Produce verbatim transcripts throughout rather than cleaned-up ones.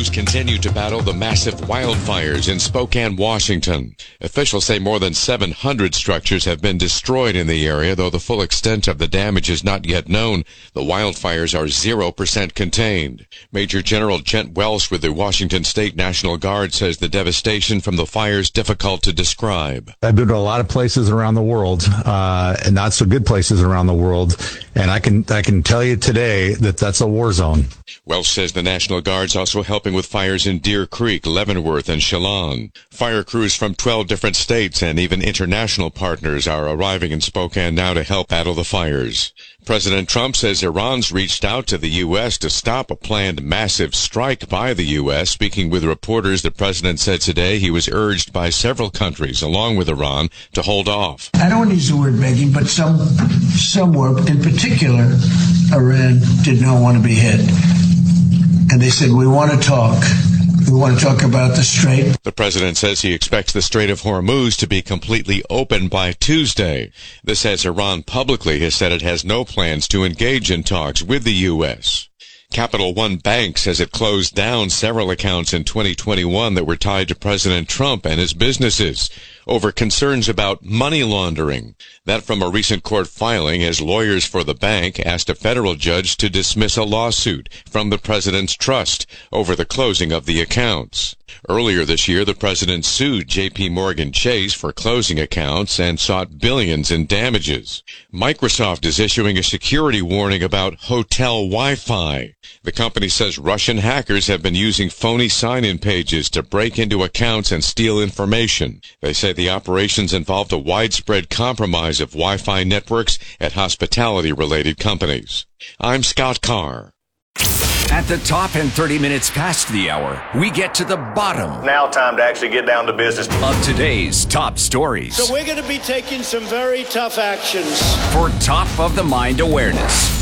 Crews continue to battle the massive wildfires in Spokane, Washington. Officials say more than seven hundred structures have been destroyed in the area, though the full extent of the damage is not yet known. The wildfires are zero percent contained. Major General Gent Welsh with the Washington State National Guard says the devastation from the fires difficult to describe. I've been to a lot of places around the world, uh, and not so good places around the world, and I can I can tell you today that that's a war zone. Welsh says the National Guard's also helping with fires in Deer Creek, Leavenworth, and Chelan. Fire crews from twelve different states and even international partners are arriving in Spokane now to help battle the fires. President Trump says Iran's reached out to the U S to stop a planned massive strike by the U S. Speaking with reporters, the president said today he was urged by several countries, along with Iran, to hold off. I don't want to use the word begging, but some, some were, in particular, Iran did not want to be hit. And they said, we want to talk. We want to talk about the Strait. The president says he expects the Strait of Hormuz to be completely open by Tuesday. This as Iran publicly has said it has no plans to engage in talks with the U S. Capital One Bank says it closed down several accounts in twenty twenty-one that were tied to President Trump and his businesses over concerns about money laundering. That from a recent court filing as lawyers for the bank asked a federal judge to dismiss a lawsuit from the president's trust over the closing of the accounts. Earlier this year, the president sued J P Morgan Chase for closing accounts and sought billions in damages. Microsoft is issuing a security warning about hotel Wi-Fi. The company says Russian hackers have been using phony sign-in pages to break into accounts and steal information. They say the operations involved a widespread compromise of Wi-Fi networks at hospitality-related companies. I'm Scott Carr. At the top and thirty minutes past the hour, we get to the bottom. Now time to actually get down to business. Of today's top stories. So we're going to be taking some very tough actions. For top of the mind awareness.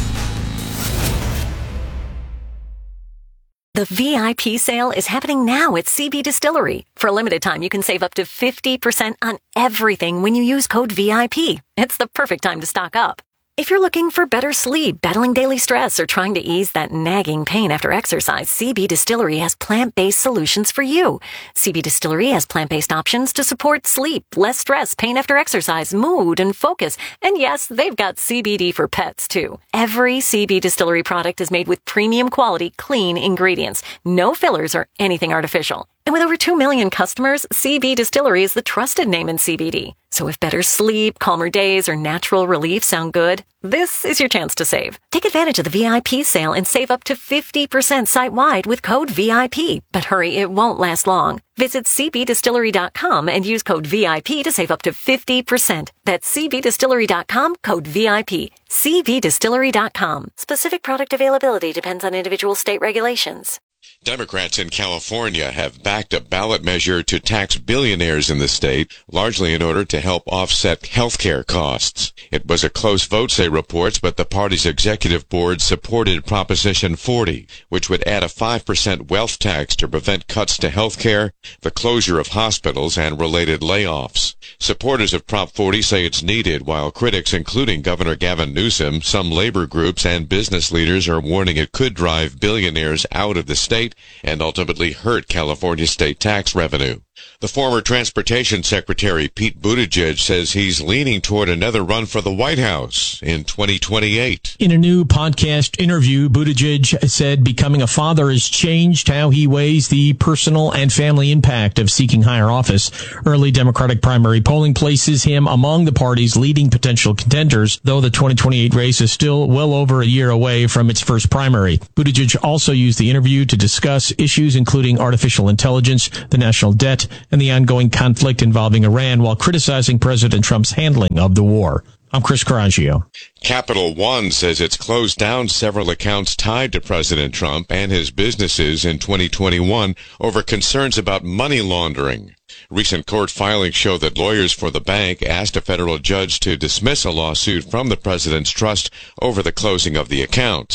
The V I P sale is happening now at C B Distillery. For a limited time, you can save up to fifty percent on everything when you use code V I P. It's the perfect time to stock up. If you're looking for better sleep, battling daily stress, or trying to ease that nagging pain after exercise, C B Distillery has plant-based solutions for you. C B Distillery has plant-based options to support sleep, less stress, pain after exercise, mood, and focus. And yes, they've got C B D for pets, too. Every C B Distillery product is made with premium quality, clean ingredients. No fillers or anything artificial. And with over two million customers, C B Distillery is the trusted name in C B D. So if better sleep, calmer days, or natural relief sound good, this is your chance to save. Take advantage of the V I P sale and save up to fifty percent site-wide with code V I P. But hurry, it won't last long. Visit C B distillery dot com and use code V I P to save up to fifty percent. That's C B distillery dot com, code V I P. C B distillery dot com. Specific product availability depends on individual state regulations. Democrats in California have backed a ballot measure to tax billionaires in the state, largely in order to help offset health care costs. It was a close vote, say reports, but the party's executive board supported Proposition forty, which would add a five percent wealth tax to prevent cuts to health care, the closure of hospitals, and related layoffs. Supporters of Prop forty say it's needed, while critics, including Governor Gavin Newsom, some labor groups, and business leaders are warning it could drive billionaires out of the state and ultimately hurt California state tax revenue. The former Transportation Secretary Pete Buttigieg says he's leaning toward another run for the White House in twenty twenty-eight. In a new podcast interview, Buttigieg said becoming a father has changed how he weighs the personal and family impact of seeking higher office. Early Democratic primary polling places him among the party's leading potential contenders, though the twenty twenty-eight race is still well over a year away from its first primary. Buttigieg also used the interview to discuss issues including artificial intelligence, the national debt, and the ongoing conflict involving Iran, while criticizing President Trump's handling of the war. I'm Chris Coraggio. Capital One says it's closed down several accounts tied to President Trump and his businesses in twenty twenty-one over concerns about money laundering. Recent court filings show that lawyers for the bank asked a federal judge to dismiss a lawsuit from the president's trust over the closing of the accounts.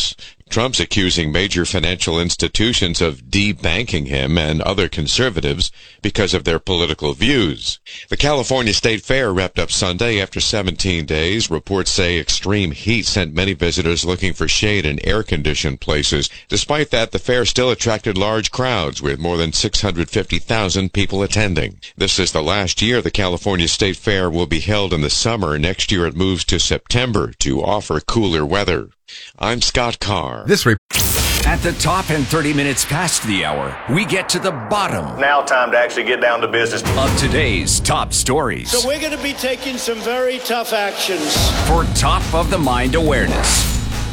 Trump's accusing major financial institutions of de-banking him and other conservatives because of their political views. The California State Fair wrapped up Sunday after seventeen days. Reports say extreme heat sent many visitors looking for shade in air-conditioned places. Despite that, the fair still attracted large crowds, with more than six hundred fifty thousand people attending. This is the last year the California State Fair will be held in the summer. Next year it moves to September to offer cooler weather. I'm Scott Carr. This re- At the top and thirty minutes past the hour, we get to the bottom. Now time to actually get down to business. Of today's top stories. So we're going to be taking some very tough actions. For top of the mind awareness.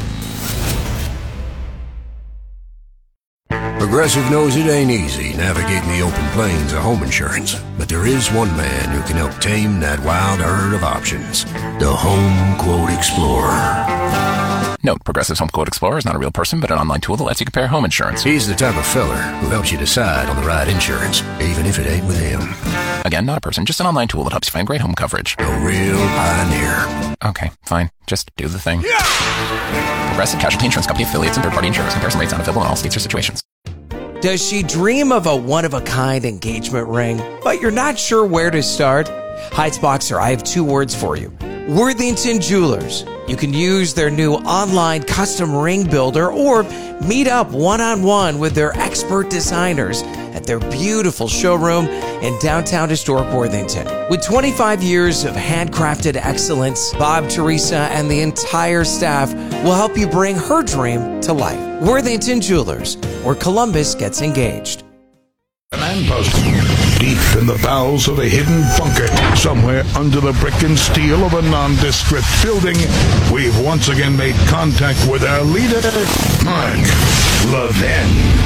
Progressive knows it ain't easy navigating the open plains of home insurance, but there is one man who can help tame that wild herd of options. The Home Quote Explorer. Note, Progressive's Home Quote Explorer is not a real person, but an online tool that lets you compare home insurance. He's the type of feller who helps you decide on the right insurance, even if it ain't with him. Again, not a person, just an online tool that helps you find great home coverage. A real pioneer. Okay, fine. Just do the thing. Yeah! Progressive Casualty Insurance Company affiliates and third-party insurers. Comparison rates not available in all states or situations. Does she dream of a one-of-a-kind engagement ring, but you're not sure where to start? Heights Boxer, I have two words for you. Worthington Jewelers. You can use their new online custom ring builder or meet up one-on-one with their expert designers at their beautiful showroom in downtown historic Worthington. With twenty-five years of handcrafted excellence, Bob, Teresa, and the entire staff will help you bring her dream to life. Worthington Jewelers, where Columbus gets engaged. Command post, deep in the bowels of a hidden bunker, somewhere under the brick and steel of a nondescript building, we've once again made contact with our leader, Mark Levin.